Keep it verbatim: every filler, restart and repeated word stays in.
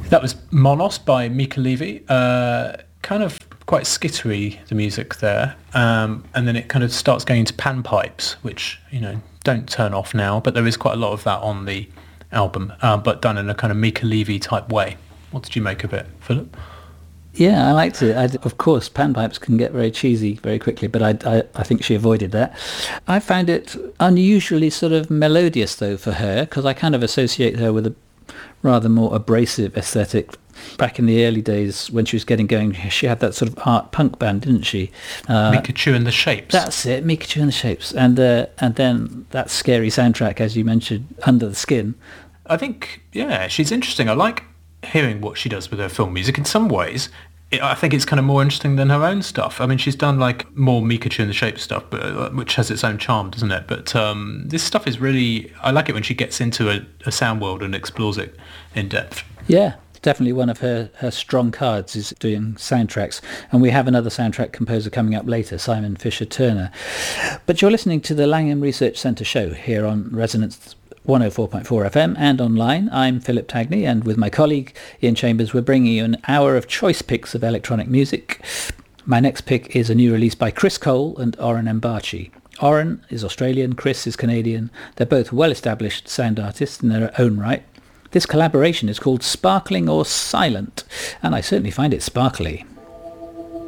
That was Monos by Mika Levy. Uh, kind of quite skittery, the music there. Um, and then it kind of starts going into panpipes, which, you know, don't turn off now, but there is quite a lot of that on the album, uh, but done in a kind of Mika Levy type way. What did you make of it, Philip? Yeah, I liked it. I, of course, panpipes can get very cheesy very quickly, but I, I, I think she avoided that. I found it unusually sort of melodious, though, for her, because I kind of associate her with a rather more abrasive aesthetic. Back in the early days when she was getting going, she had that sort of art punk band, didn't she? Uh, Mikachu and the Shapes. That's it, Mikachu and the Shapes. And, uh, and then that scary soundtrack, as you mentioned, Under the Skin. I think, yeah, she's interesting. I like hearing what she does with her film music. In some ways, it, I think it's kind of more interesting than her own stuff. I mean, she's done like more Mikachu and the Shape stuff, but uh, which has its own charm, doesn't it? But um, this stuff is really, I like it when she gets into a, a sound world and explores it in depth. Yeah, definitely one of her, her strong cards is doing soundtracks. And we have another soundtrack composer coming up later, Simon Fisher-Turner. But you're listening to the Langham Research Centre show here on Resonance one oh four point four F M and online. I'm Philip Tagney, and with my colleague Ian Chambers, we're bringing you an hour of choice picks of electronic music. My next pick is a new release by Chris Cole and Oren Mbachi. Oren is Australian, Chris is Canadian. They're both well-established sound artists in their own right. This collaboration is called Sparkling or Silent, and I certainly find it sparkly.